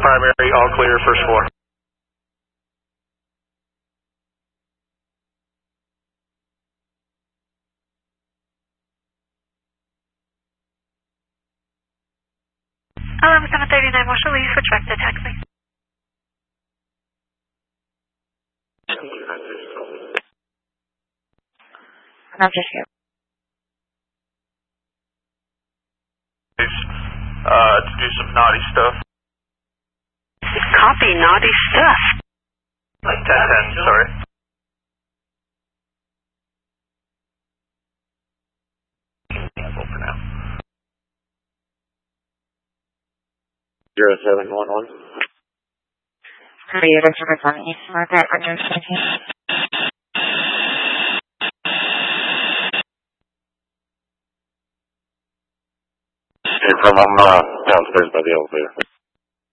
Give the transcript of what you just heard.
primary, all clear, first floor. I'm 739 Marshall Lee, switch back to taxi. I'm just here. To do some naughty stuff. Copy, naughty stuff. 1010, sorry. Cancel for now. 0711. Are you able to respond to East Market or George City? Hey, from downstairs by the elevator.